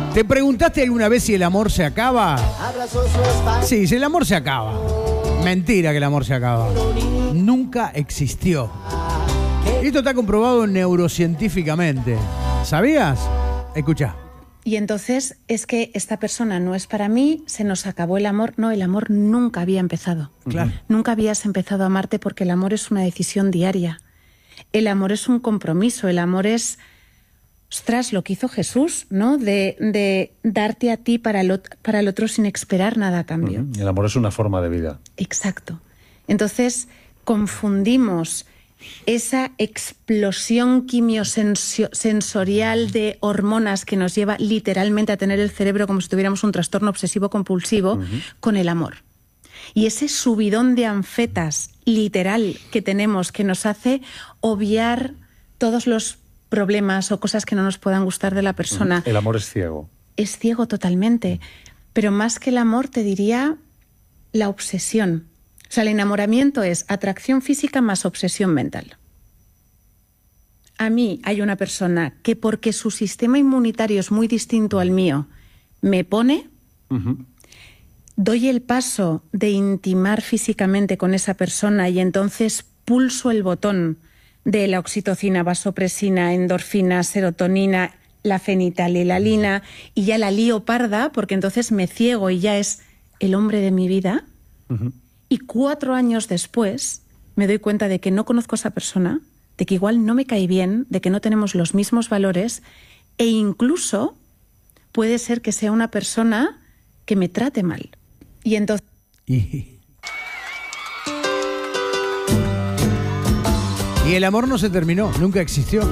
¿Te preguntaste alguna vez si el amor se acaba? Sí, si el amor se acaba. Mentira que el amor se acaba. Nunca existió. Esto está comprobado neurocientíficamente. ¿Sabías? Escucha. Y entonces es que esta persona no es para mí, se nos acabó el amor. No, el amor nunca había empezado. Claro. Nunca habías empezado a amarte porque el amor es una decisión diaria. El amor es un compromiso, el amor es, ostras, lo que hizo Jesús, ¿no? De darte a ti para el otro sin esperar nada a cambio. El amor es una forma de vida. Exacto. Entonces confundimos esa explosión quimiosensorial de hormonas que nos lleva literalmente a tener el cerebro como si tuviéramos un trastorno obsesivo-compulsivo con el amor. Y ese subidón de anfetas literal que tenemos que nos hace obviar todos los problemas o cosas que no nos puedan gustar de la persona. El amor es ciego. Es ciego totalmente. Pero más que el amor te diría la obsesión. O sea, el enamoramiento es atracción física más obsesión mental. A mí hay una persona que porque su sistema inmunitario es muy distinto al mío, me pone, doy el paso de intimar físicamente con esa persona y entonces pulso el botón de la oxitocina, vasopresina, endorfina, serotonina, la fenitilalanina y ya la lío parda porque entonces me ciego y ya es el hombre de mi vida. Y 4 años después me doy cuenta de que no conozco a esa persona, de que igual no me cae bien, de que no tenemos los mismos valores e incluso puede ser que sea una persona que me trate mal. Y entonces... Y el amor no se terminó, nunca existió.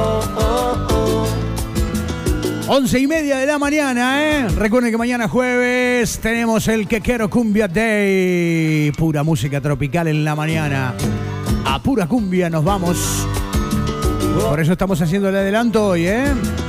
11:30 de la mañana, ¿eh? Recuerden que mañana jueves tenemos el Que Quiero Cumbia Day. Pura música tropical en la mañana. A pura cumbia nos vamos. Por eso estamos haciendo el adelanto hoy, ¿eh?